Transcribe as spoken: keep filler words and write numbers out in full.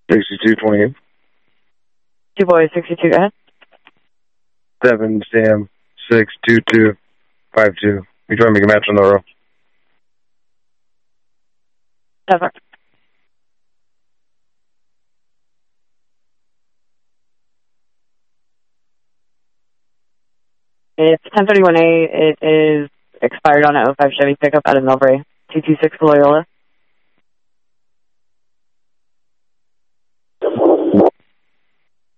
sixty-two twenty-eight. Two boys, sixty-two, go ahead. seven Sam six two two five two. You trying to make a match on the row? Never. It's ten thirty-one A. It is expired on a oh five Chevy pickup out of Millbrae. two two six Loyola.